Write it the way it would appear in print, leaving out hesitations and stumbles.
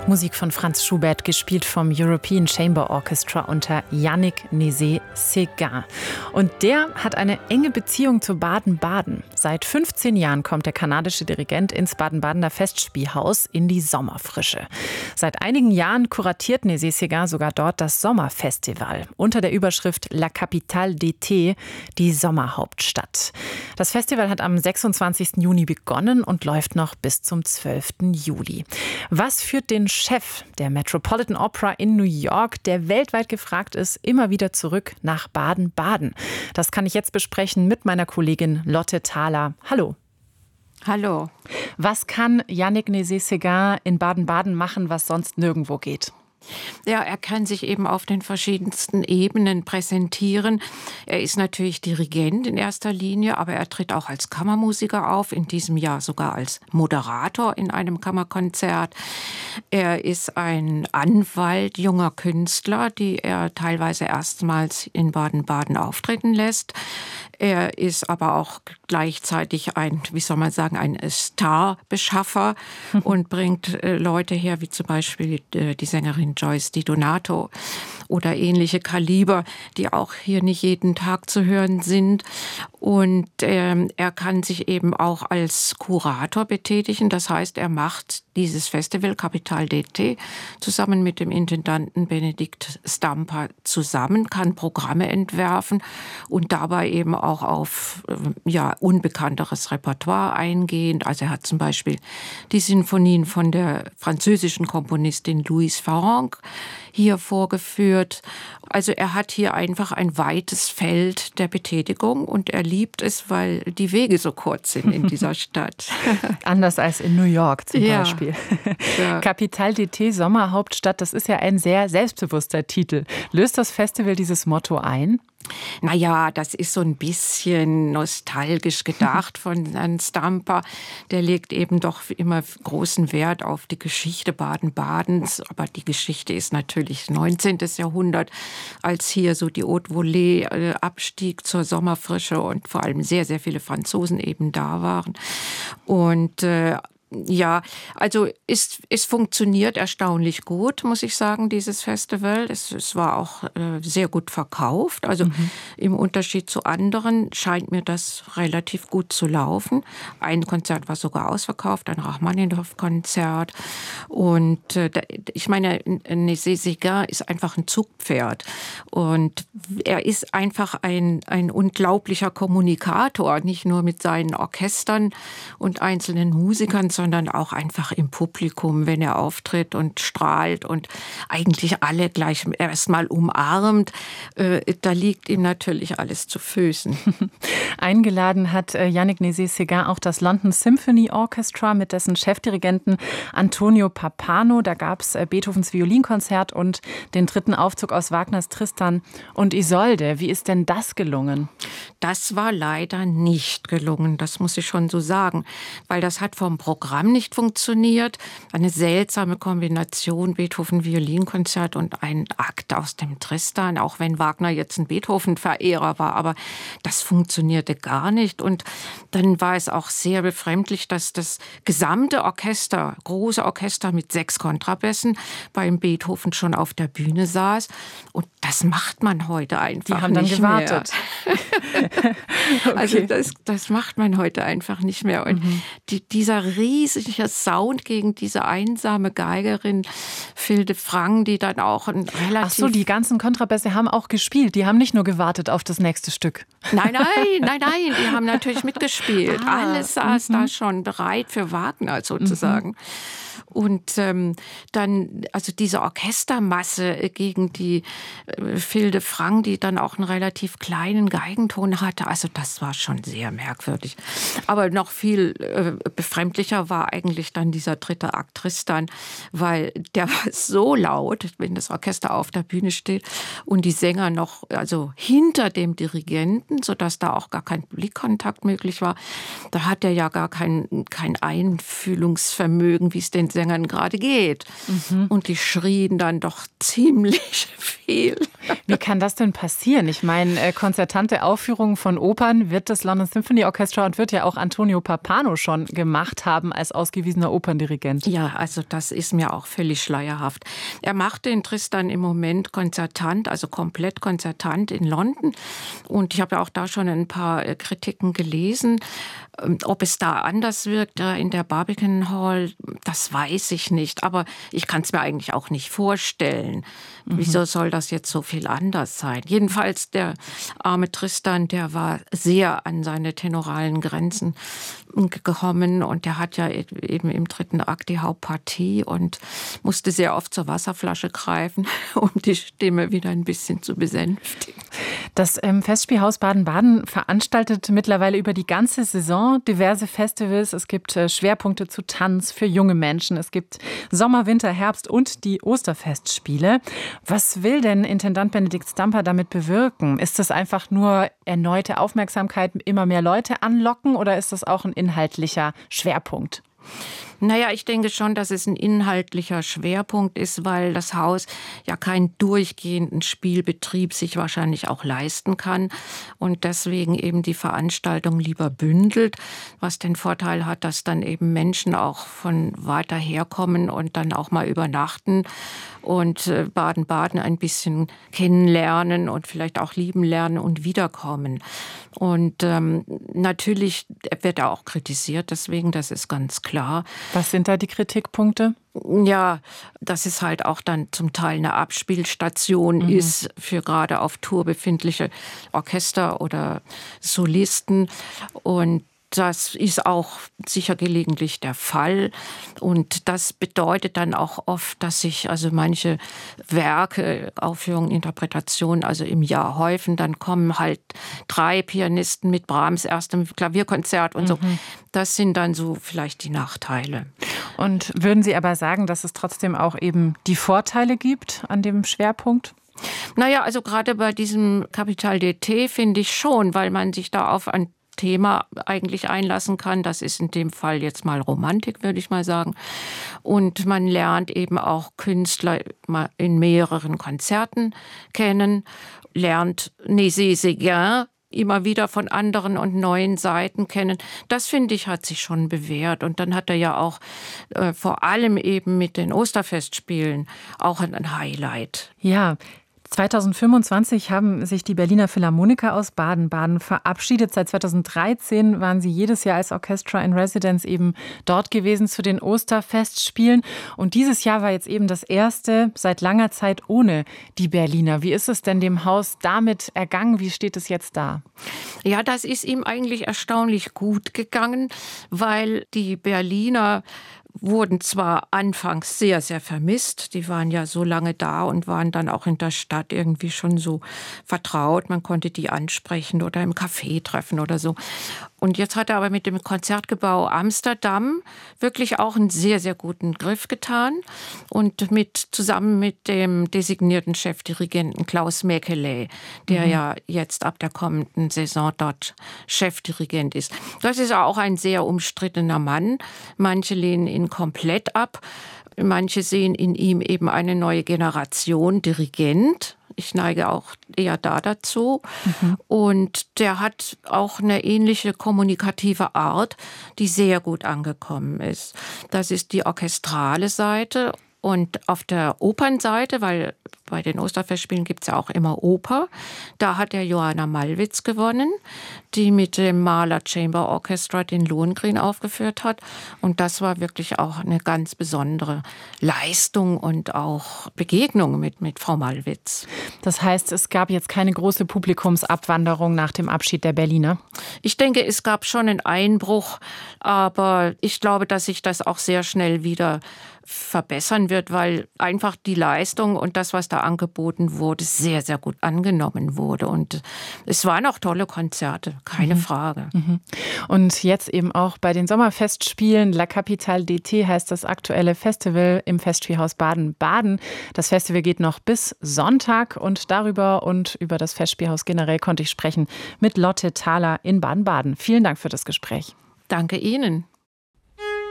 Musik von Franz Schubert, gespielt vom European Chamber Orchestra unter Yannick Nézet-Séguin. Und der hat eine enge Beziehung zu Baden-Baden. Seit 15 Jahren kommt der kanadische Dirigent ins Baden-Badener Festspielhaus in die Sommerfrische. Seit einigen Jahren kuratiert Nézet-Séguin sogar dort das Sommerfestival unter der Überschrift La Capitale d'été, die Sommerhauptstadt. Das Festival hat am 26. Juni begonnen und läuft noch bis zum 12. Juli. Was führt den Chef der Metropolitan Opera in New York, der weltweit gefragt ist, immer wieder zurück nach Baden-Baden? Das kann ich jetzt besprechen mit meiner Kollegin Lotte Thaler. Hallo. Hallo. Was kann Yannick Nézet-Séguin in Baden-Baden machen, was sonst nirgendwo geht? Ja, er kann sich eben auf den verschiedensten Ebenen präsentieren. Er ist natürlich Dirigent in erster Linie, aber er tritt auch als Kammermusiker auf, in diesem Jahr sogar als Moderator in einem Kammerkonzert. Er ist ein Anwalt junger Künstler, die er teilweise erstmals in Baden-Baden auftreten lässt. Er ist aber auch gleichzeitig ein Starbeschaffer und bringt Leute her, wie zum Beispiel die Sängerin Joyce Di Donato oder ähnliche Kaliber, die auch hier nicht jeden Tag zu hören sind. Und er kann sich eben auch als Kurator betätigen. Das heißt, er macht dieses Festival Capitale d'été zusammen mit dem Intendanten Benedict Stampa zusammen, kann Programme entwerfen und dabei eben auch auf unbekannteres Repertoire eingehen. Also er hat zum Beispiel die Sinfonien von der französischen Komponistin Louise Farrenc hier vorgeführt. Also er hat hier einfach ein weites Feld der Betätigung und er liebt es, weil die Wege so kurz sind in dieser Stadt. Anders als in New York zum Beispiel. Ja. Capitale d'été, Sommerhauptstadt, das ist ja ein sehr selbstbewusster Titel. Löst das Festival dieses Motto ein? Naja, das ist so ein bisschen nostalgisch gedacht von Herrn Stampa. Der legt eben doch immer großen Wert auf die Geschichte Baden-Badens. Aber die Geschichte ist natürlich 19. Jahrhundert, als hier so die Haute Volée abstieg zur Sommerfrische und vor allem sehr, sehr viele Franzosen eben da waren. Und ja, also es funktioniert erstaunlich gut, muss ich sagen, dieses Festival. Es war auch sehr gut verkauft. Also im Unterschied zu anderen scheint mir das relativ gut zu laufen. Ein Konzert war sogar ausverkauft, ein Rachmaninow-Konzert. Und ich meine, Nézet-Séguin ist einfach ein Zugpferd. Und er ist einfach ein unglaublicher Kommunikator, nicht nur mit seinen Orchestern und einzelnen Musikern, sondern auch einfach im Publikum, wenn er auftritt und strahlt und eigentlich alle gleich erstmal umarmt. Da liegt ihm natürlich alles zu Füßen. Eingeladen hat Yannick Nézet-Séguin auch das London Symphony Orchestra mit dessen Chefdirigenten Antonio Pappano. Da gab es Beethovens Violinkonzert und den dritten Aufzug aus Wagners Tristan und Isolde. Wie ist denn das gelungen? Das war leider nicht gelungen, das muss ich schon so sagen, weil das hat vom Programm nicht funktioniert. Eine seltsame Kombination Beethoven-Violinkonzert und ein Akt aus dem Tristan, auch wenn Wagner jetzt ein Beethoven-Verehrer war, aber das funktionierte gar nicht. Und dann war es auch sehr befremdlich, dass das gesamte Orchester, große Orchester mit 6 Kontrabässen beim Beethoven schon auf der Bühne saß. Und das macht man heute einfach nicht mehr. Die haben dann gewartet. Okay. Also das macht man heute einfach nicht mehr. Und dieser riesige Sound gegen diese einsame Geigerin Phil de Franck, die dann auch ein relativ... Ach so, die ganzen Kontrabässe haben auch gespielt. Die haben nicht nur gewartet auf das nächste Stück. Nein, die haben natürlich mitgespielt. Alles saß da schon bereit für Wagner sozusagen. Und dann, also diese Orchestermasse gegen die Phil de Franck, die dann auch einen relativ kleinen Geigenton hatte, also das war schon sehr merkwürdig. Aber noch viel befremdlicher war eigentlich dann dieser dritte Akt Tristan, weil der war so laut, wenn das Orchester auf der Bühne steht und die Sänger noch also hinter dem Dirigenten, sodass da auch gar kein Blickkontakt möglich war. Da hat er ja gar kein Einfühlungsvermögen, wie es den Sängern gerade geht. Und die schrien dann doch ziemlich viel. Wie kann das denn passieren? Ich meine, konzertante Aufführungen von Opern wird das London Symphony Orchestra und wird ja auch Antonio Pappano schon gemacht haben als ausgewiesener Operndirigent. Ja, also das ist mir auch völlig schleierhaft. Er macht den Tristan im Moment konzertant, also komplett konzertant in London. Und ich habe ja auch da schon ein paar Kritiken gelesen. Ob es da anders wirkt in der Barbican Hall, das weiß ich nicht. Aber ich kann es mir eigentlich auch nicht vorstellen. Wieso soll das jetzt so viel anders sein? Jedenfalls der arme Tristan, der war sehr an seine tenoralen Grenzen gekommen. Und der hat ja eben im dritten Akt die Hauptpartie und musste sehr oft zur Wasserflasche greifen, um die Stimme wieder ein bisschen zu besänftigen. Das Festspielhaus Baden-Baden veranstaltet mittlerweile über die ganze Saison diverse Festivals. Es gibt Schwerpunkte zu Tanz für junge Menschen. Es gibt Sommer, Winter, Herbst und die Osterfestspiele. Was will denn Intendant Benedikt Stamper damit bewirken? Ist das einfach nur erneute Aufmerksamkeit, immer mehr Leute anlocken oder ist das auch ein inhaltlicher Schwerpunkt? Naja, ich denke schon, dass es ein inhaltlicher Schwerpunkt ist, weil das Haus ja keinen durchgehenden Spielbetrieb sich wahrscheinlich auch leisten kann und deswegen eben die Veranstaltung lieber bündelt, was den Vorteil hat, dass dann eben Menschen auch von weiter herkommen und dann auch mal übernachten und Baden-Baden ein bisschen kennenlernen und vielleicht auch lieben lernen und wiederkommen. Und natürlich wird er auch kritisiert, deswegen, das ist ganz klar. Was sind da die Kritikpunkte? Ja, dass es halt auch dann zum Teil eine Abspielstation ist für gerade auf Tour befindliche Orchester oder Solisten. Und das ist auch sicher gelegentlich der Fall. Und das bedeutet dann auch oft, dass sich also manche Werke, Aufführungen, Interpretationen also im Jahr häufen. Dann kommen halt 3 Pianisten mit Brahms erstem Klavierkonzert und so. Das sind dann so vielleicht die Nachteile. Und würden Sie aber sagen, dass es trotzdem auch eben die Vorteile gibt an dem Schwerpunkt? Naja, also gerade bei diesem Capital d'été finde ich schon, weil man sich da auf ein Thema eigentlich einlassen kann. Das ist in dem Fall jetzt mal Romantik, würde ich mal sagen. Und man lernt eben auch Künstler in mehreren Konzerten kennen, lernt Nézet-Séguin immer wieder von anderen und neuen Seiten kennen. Das, finde ich, hat sich schon bewährt. Und dann hat er ja auch vor allem eben mit den Osterfestspielen auch ein Highlight. Ja, 2025 haben sich die Berliner Philharmoniker aus Baden-Baden verabschiedet. Seit 2013 waren sie jedes Jahr als Orchestra in Residence eben dort gewesen zu den Osterfestspielen. Und dieses Jahr war jetzt eben das erste seit langer Zeit ohne die Berliner. Wie ist es denn dem Haus damit ergangen? Wie steht es jetzt da? Ja, das ist ihm eigentlich erstaunlich gut gegangen, weil die Berliner wurden zwar anfangs sehr, sehr vermisst. Die waren ja so lange da und waren dann auch in der Stadt irgendwie schon so vertraut. Man konnte die ansprechen oder im Café treffen oder so. Und jetzt hat er aber mit dem Konzertgebäude Amsterdam wirklich auch einen sehr, sehr guten Griff getan. Und zusammen mit dem designierten Chefdirigenten Klaus Mäkelä, der ja jetzt ab der kommenden Saison dort Chefdirigent ist. Das ist auch ein sehr umstrittener Mann. Manche lehnen ihn komplett ab. Manche sehen in ihm eben eine neue Generation Dirigent. Ich neige auch eher dazu. Und der hat auch eine ähnliche kommunikative Art, die sehr gut angekommen ist. Das ist die orchestrale Seite. Und auf der Opernseite, weil bei den Osterfestspielen gibt es ja auch immer Oper, da hat der Johanna Malwitz gewonnen, die mit dem Mahler Chamber Orchestra den Lohengrin aufgeführt hat. Und das war wirklich auch eine ganz besondere Leistung und auch Begegnung mit Frau Malwitz. Das heißt, es gab jetzt keine große Publikumsabwanderung nach dem Abschied der Berliner? Ich denke, es gab schon einen Einbruch, aber ich glaube, dass sich das auch sehr schnell wieder verbessern wird, weil einfach die Leistung und das, was da angeboten wurde, sehr, sehr gut angenommen wurde. Und es waren auch tolle Konzerte, keine Frage. Und jetzt eben auch bei den Sommerfestspielen, La Capitale d'été heißt das aktuelle Festival im Festspielhaus Baden-Baden. Das Festival geht noch bis Sonntag und darüber und über das Festspielhaus generell konnte ich sprechen mit Lotte Thaler in Baden-Baden. Vielen Dank für das Gespräch. Danke Ihnen.